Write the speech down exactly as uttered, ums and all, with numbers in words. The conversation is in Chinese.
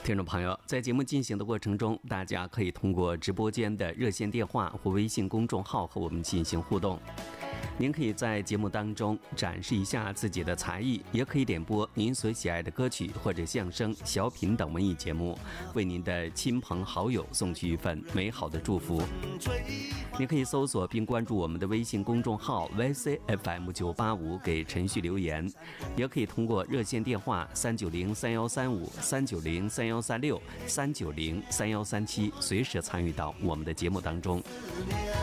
听众朋友，在节目进行的过程中，大家可以通过直播间的热线电话或微信公众号和我们进行互动。您可以在节目当中展示一下自己的才艺，也可以点播您所喜爱的歌曲或者相声、小品等文艺节目，为您的亲朋好友送去一份美好的祝福。您可以搜索并关注我们的微信公众号 Y C F M 九八五，给陈旭留言，也可以通过热线电话三九零三幺三五、三九零三幺三六、三九零三幺三七随时参与到我们的节目当中。